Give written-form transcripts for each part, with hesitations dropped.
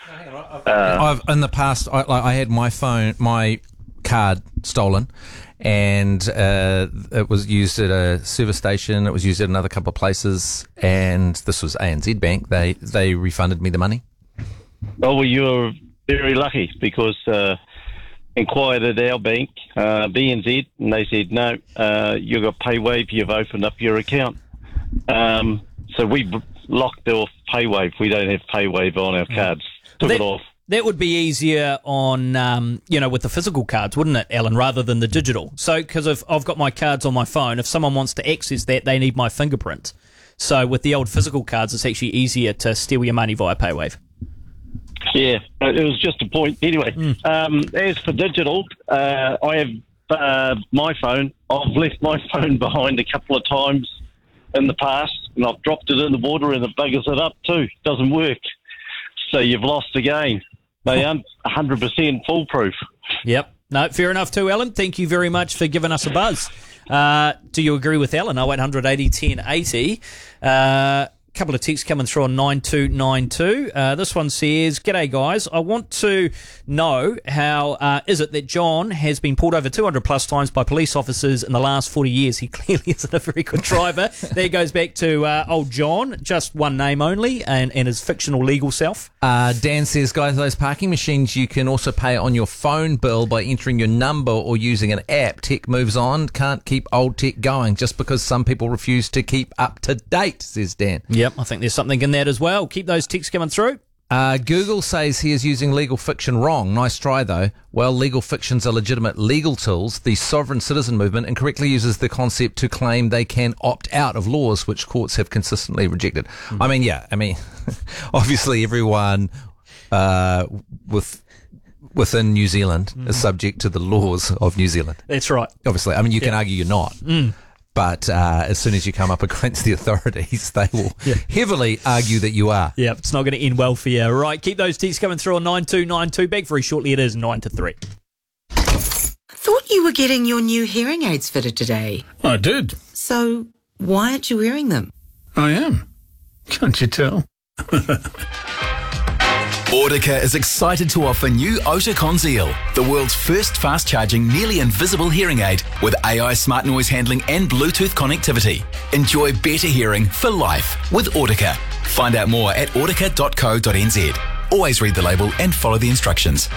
I've in the past, I had my card stolen, and it was used at a service station. It was used at another couple of places, and this was ANZ Bank. They refunded me the money. Oh, well, you're very lucky because inquired at our bank, BNZ, and they said, no, you've got PayWave, you've opened up your account. So we locked off PayWave. We don't have PayWave on our cards. Took it off. That would be easier on, with the physical cards, wouldn't it, Alan, rather than the digital? So, because I've got my cards on my phone, if someone wants to access that, they need my fingerprint. So, with the old physical cards, it's actually easier to steal your money via PayWave. Yeah, it was just a point. Anyway, as for digital, I have my phone. I've left my phone behind a couple of times in the past, and I've dropped it in the water, and it buggers it up too. It doesn't work. So you've lost again. They aren't 100% foolproof. Yep. No, fair enough too, Alan. Thank you very much for giving us a buzz. Do you agree with Alan? 0800 80 10 80. Couple of texts coming through on 9292. This one says, "G'day guys, I want to know how is it that John has been pulled over 200 plus times by police officers in the last 40 years? He clearly isn't a very good driver." There goes back to old John, just one name only, and his fictional legal self. Dan says, "Guys, those parking machines, you can also pay on your phone bill by entering your number or using an app. Tech moves on. Can't keep old tech going just because some people refuse to keep up to date," says Dan. Yep, I think there's something in that as well. Keep those texts coming through. Google says he is using legal fiction wrong. Nice try, though. Well, legal fictions are legitimate legal tools. The sovereign citizen movement incorrectly uses the concept to claim they can opt out of laws which courts have consistently rejected. Obviously everyone within New Zealand is subject to the laws of New Zealand. That's right. Obviously. You can argue you're not. But as soon as you come up against the authorities, they will heavily argue that you are. Yeah, it's not going to end well for you. Right, keep those texts coming through on 9292. Back very shortly, it is 9 to 3. Thought you were getting your new hearing aids fitted today. I did. So why aren't you wearing them? I am. Can't you tell? Audica is excited to offer new Oticon Zeal, the world's first fast-charging, nearly invisible hearing aid with AI smart noise handling and Bluetooth connectivity. Enjoy better hearing for life with Audica. Find out more at audica.co.nz. Always read the label and follow the instructions.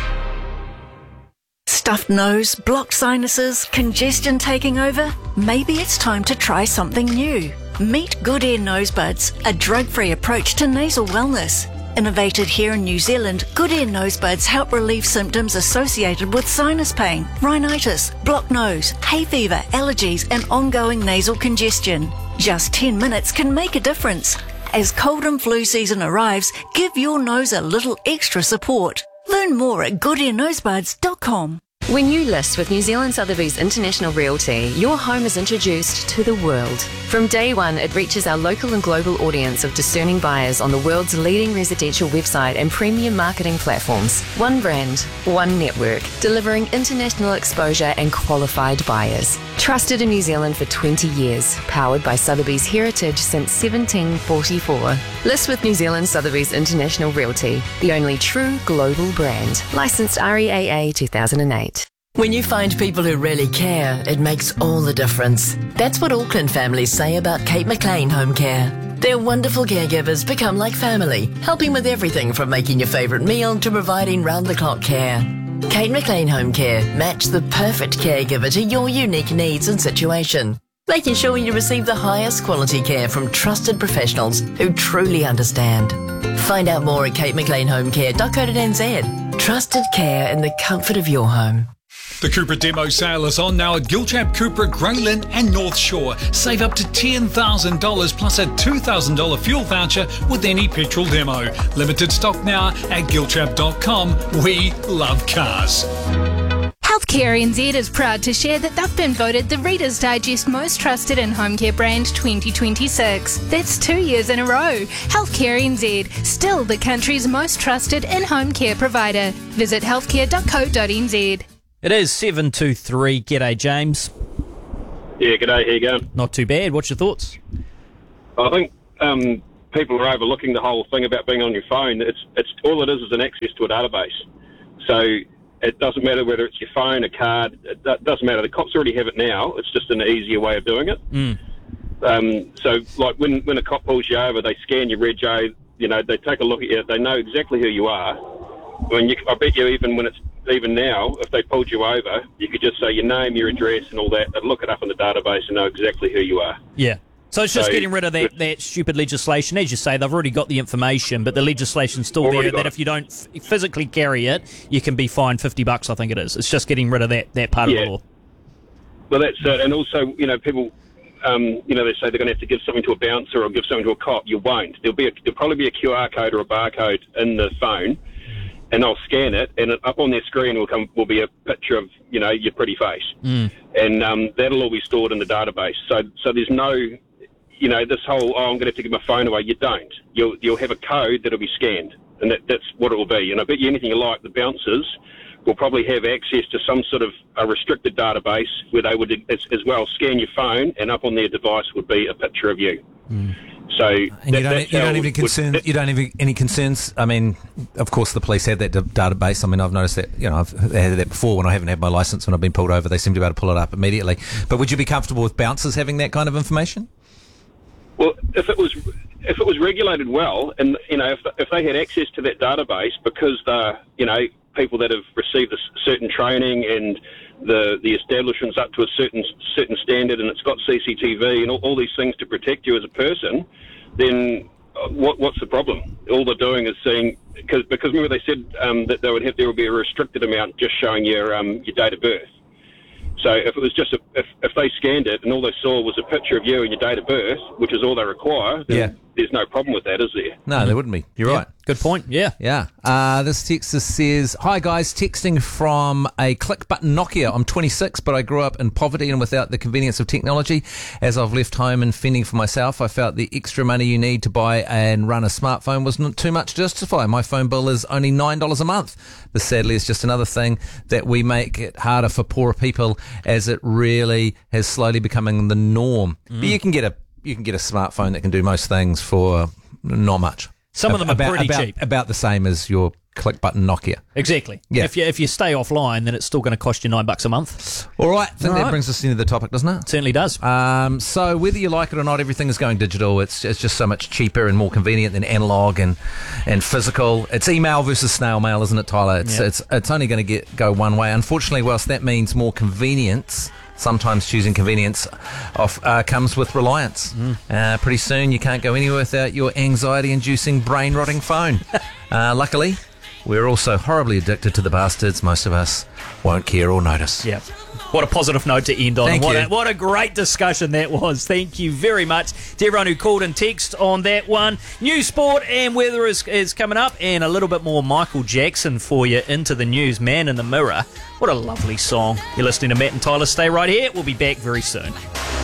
Stuffed nose, blocked sinuses, congestion taking over? Maybe it's time to try something new. Meet Good Air Nose Buds, a drug-free approach to nasal wellness. Innovated here in New Zealand, Good Air Nose Buds help relieve symptoms associated with sinus pain, rhinitis, blocked nose, hay fever, allergies, and ongoing nasal congestion. Just 10 minutes can make a difference. As cold and flu season arrives, give your nose a little extra support. Learn more at goodairnosebuds.com. When you list with New Zealand Sotheby's International Realty, your home is introduced to the world. From day one, it reaches our local and global audience of discerning buyers on the world's leading residential website and premium marketing platforms. One brand, one network, delivering international exposure and qualified buyers. Trusted in New Zealand for 20 years, powered by Sotheby's heritage since 1744. List with New Zealand Sotheby's International Realty, the only true global brand. Licensed REAA 2008. When you find people who really care, it makes all the difference. That's what Auckland families say about Kate McLean Home Care. Their wonderful caregivers become like family, helping with everything from making your favourite meal to providing round-the-clock care. Kate McLean Home Care match the perfect caregiver to your unique needs and situation, making sure you receive the highest quality care from trusted professionals who truly understand. Find out more at katemcleanhomecare.co.nz. Trusted care in the comfort of your home. The Cupra demo sale is on now at Gilchap, Cupra, Greylin and North Shore. Save up to $10,000 plus a $2,000 fuel voucher with any petrol demo. Limited stock now at gilchap.com. We love cars. Healthcare NZ is proud to share that they've been voted the Reader's Digest Most Trusted in Home Care Brand 2026. That's 2 years in a row. Healthcare NZ, still the country's most trusted in-home care provider. Visit healthcare.co.nz. It is 723. G'day, James. Yeah, g'day. How you going? Not too bad. What's your thoughts? I think people are overlooking the whole thing about being on your phone. It's all it is an access to a database. So it doesn't matter whether it's your phone, a card. It doesn't matter. The cops already have it now. It's just an easier way of doing it. So, like when a cop pulls you over, they scan your rego. You know, they take a look at you. They know exactly who you are. I bet you even now, if they pulled you over, you could just say your name, your address, and all that. They'd look it up in the database and know exactly who you are. Yeah. So it's just getting rid of that stupid legislation. As you say, they've already got the information, but the legislation's still there that if you don't physically carry it, you can be fined $50, I think it is. It's just getting rid of that part of the law. Well, that's it. And also, you know, people, they say they're going to have to give something to a bouncer or give something to a cop. You won't. There'll probably be a QR code or a barcode in the phone, and they'll scan it, and up on their screen will be a picture of, you know, your pretty face. And that'll all be stored in the database. So there's no... You know, this whole, I'm going to have to give my phone away. You don't. You'll have a code that'll be scanned, and that's what it will be. And I bet you anything you like, the bouncers will probably have access to some sort of a restricted database where they would as well scan your phone, and up on their device would be a picture of you. So and you don't have any concerns. I mean, of course, the police have that database. I mean, I've noticed that. You know, I've had that before when I haven't had my license. When I've been pulled over, they seem to be able to pull it up immediately. But would you be comfortable with bouncers having that kind of information? Well, if it was regulated well, and you know, if they had access to that database because they're, you know, people that have received a certain training and the establishment's up to a certain standard and it's got CCTV and all these things to protect you as a person, then what's the problem? All they're doing is saying because remember they said that there would be a restricted amount just showing your date of birth. So if it was just if they scanned it and all they saw was a picture of you and your date of birth, which is all they require, then there's no problem with that, is there? No, there wouldn't be. You're right. Good point. Yeah. This texter says, "Hi guys, texting from a click button Nokia. I'm 26, but I grew up in poverty and without the convenience of technology. As I've left home and fending for myself, I felt the extra money you need to buy and run a smartphone was not too much to justify. My phone bill is only $9 a month. This sadly is just another thing that we make it harder for poorer people, as it really has slowly becoming the norm. But you can get a smartphone that can do most things for not much. Some of them are pretty cheap. About the same as your click button Nokia. Exactly. Yeah. If you stay offline, then it's still going to cost you $9 a month. All right. I think that brings us into the topic, doesn't it? It certainly does. So whether you like it or not, everything is going digital. It's just so much cheaper and more convenient than analog and physical. It's email versus snail mail, isn't it, Tyler? It's only going to go one way. Unfortunately, whilst that means more convenience, sometimes choosing convenience comes with reliance. Pretty soon you can't go anywhere without your anxiety-inducing, brain-rotting phone. Luckily, we're also horribly addicted to the bastards. Most of us won't care or notice. Yeah. What a positive note to end on. Thank you. What a great discussion that was. Thank you very much to everyone who called and text on that one. New sport and weather is coming up, and a little bit more Michael Jackson for you into the news. Man in the Mirror. What a lovely song. You're listening to Matt and Tyler. Stay right here. We'll be back very soon.